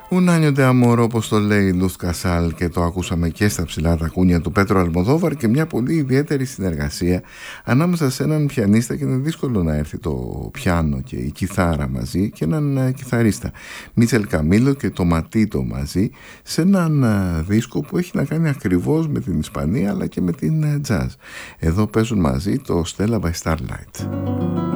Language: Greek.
Un año de amor, όπως το λέει η Λουθ Κασάλ, και το ακούσαμε και στα ψηλά τακούνια του Πέτρου Αλμοδόβαρ, και μια πολύ ιδιαίτερη συνεργασία ανάμεσα σε έναν πιανίστα, και είναι δύσκολο να έρθει το πιάνο και η κιθάρα μαζί, και έναν κιθαρίστα, Μίτσελ Καμίλο και το Ματίτο μαζί, σε έναν δίσκο που έχει να κάνει ακριβώς με την Ισπανία αλλά και με την jazz. Εδώ παίζουν μαζί το Stella by Starlight.